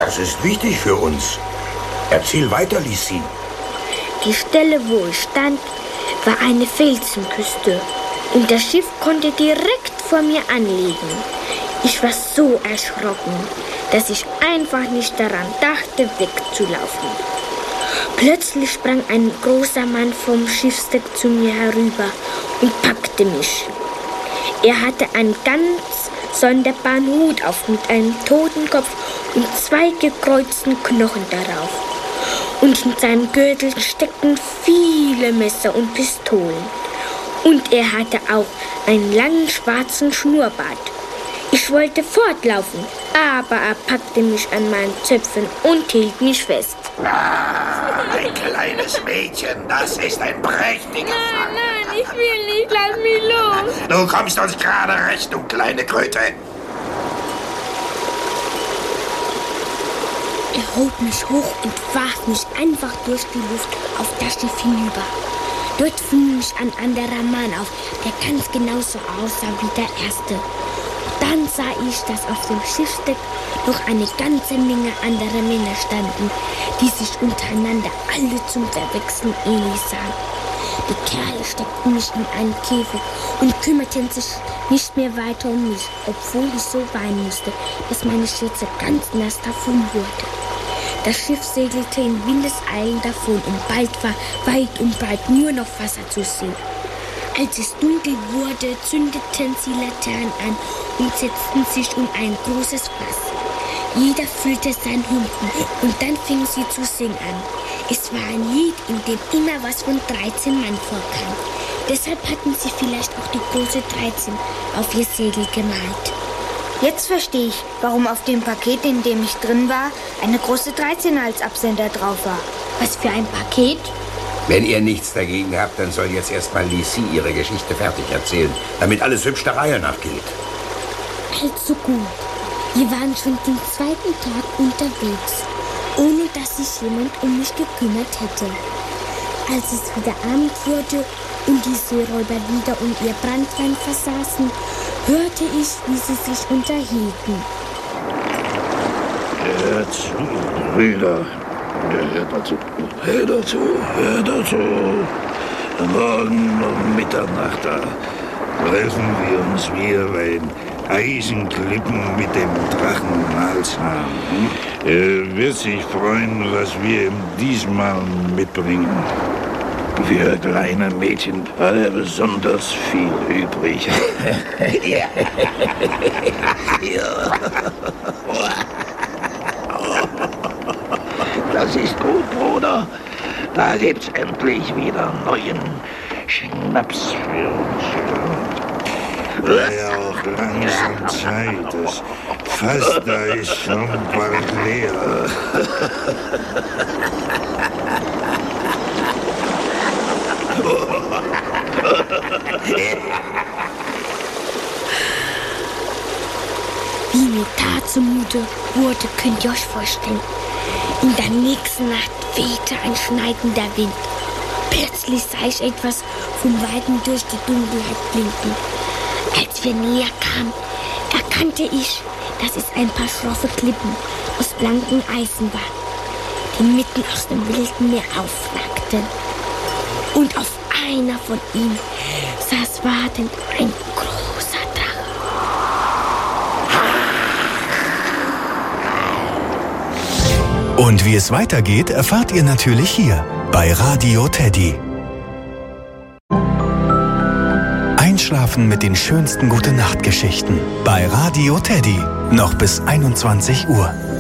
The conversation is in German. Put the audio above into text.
Das ist wichtig für uns. Erzähl weiter, Lisi. Die Stelle, wo ich stand, war eine Felsenküste. Und das Schiff konnte direkt vor mir anlegen. Ich war so erschrocken, dass ich einfach nicht daran dachte, wegzulaufen. Plötzlich sprang ein großer Mann vom Schiffsdeck zu mir herüber und packte mich. Er hatte einen ganz sonderbaren Hut auf mit einem Totenkopf und 2 gekreuzten Knochen darauf. Und in seinem Gürtel steckten viele Messer und Pistolen. Und er hatte auch einen langen schwarzen Schnurrbart. Ich wollte fortlaufen, aber er packte mich an meinen Zöpfen und hielt mich fest. Ein kleines Mädchen, das ist ein prächtiger Fang. Nein, ich will nicht, lass mich los. Du kommst uns gerade recht, du kleine Kröte. Er hob mich hoch und warf mich einfach durch die Luft auf das Schiff hinüber. Dort fing mich ein anderer Mann auf, der ganz genauso aussah wie der erste. Dann sah ich, dass auf dem Schiffsdeck noch eine ganze Menge anderer Männer standen, die sich untereinander alle zum Verwechseln ähnlich sahen. Die Kerle steckten mich in einen Käfig und kümmerten sich nicht mehr weiter um mich, obwohl ich so weinen musste, dass meine Schürze ganz nass davon wurde. Das Schiff segelte in Windeseilen davon und bald war weit und breit nur noch Wasser zu sehen. Als es dunkel wurde, zündeten sie Laternen an und setzten sich um ein großes Fass. Jeder füllte seinen Humpen und dann fingen sie zu singen an. Es war ein Lied, in dem immer was von 13 Mann vorkam. Deshalb hatten sie vielleicht auch die große 13 auf ihr Segel gemalt. Jetzt verstehe ich, warum auf dem Paket, in dem ich drin war, eine große 13 als Absender drauf war. Was für ein Paket? Wenn ihr nichts dagegen habt, dann soll jetzt erstmal Lisi ihre Geschichte fertig erzählen, damit alles hübsch der Reihe nachgeht. Also gut. Wir waren schon den 2. Tag unterwegs, ohne dass sich jemand um mich gekümmert hätte. Als es wieder Abend wurde und die Seeräuber wieder um ihr Branntwein versaßen, hörte ich, wie sie sich unterhielten. Hör zu, Brüder. Hör dazu. Morgen um Mitternacht treffen wir uns wieder bei den Eisenklippen mit dem Drachen Malzahn. Er wird sich freuen, was wir ihm diesmal mitbringen. Für kleine Mädchen hat er besonders viel übrig. Das ist gut, Bruder. Da gibt's endlich wieder neuen Schnaps für uns. War ja auch langsam Zeit. Das Fass da ist schon bald leer. Wie mir da zumute wurde, könnt ihr euch vorstellen. In der nächsten Nacht wehte ein schneidender Wind. Plötzlich sah ich etwas von Weitem durch die Dunkelheit blinken. Als wir näher kamen, erkannte ich, dass es ein paar schroffe Klippen aus blankem Eisen waren, die mitten aus dem wilden Meer aufragten. Und auf einer von ihnen saß wartend ein großer Drache. Und wie es weitergeht, erfahrt ihr natürlich hier bei Radio Teddy. Einschlafen mit den schönsten Gute-Nacht-Geschichten bei Radio Teddy. Noch bis 21 Uhr.